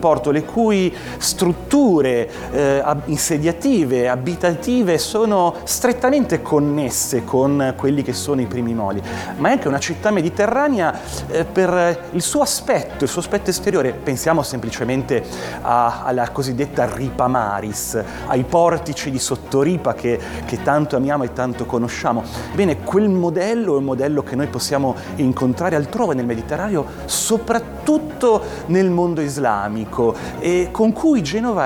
porto, le cui strutture insediative, abitative sono strettamente connesse con quelli che sono i primi moli, ma è anche una città mediterranea per il suo aspetto esteriore. Pensiamo semplicemente alla cosiddetta Ripa Maris, ai portici di Sottoripa che tanto amiamo e tanto conosciamo. Bene, quel modello è un modello che noi possiamo incontrare altrove nel Mediterraneo, soprattutto nel mondo islamico, e con cui Genova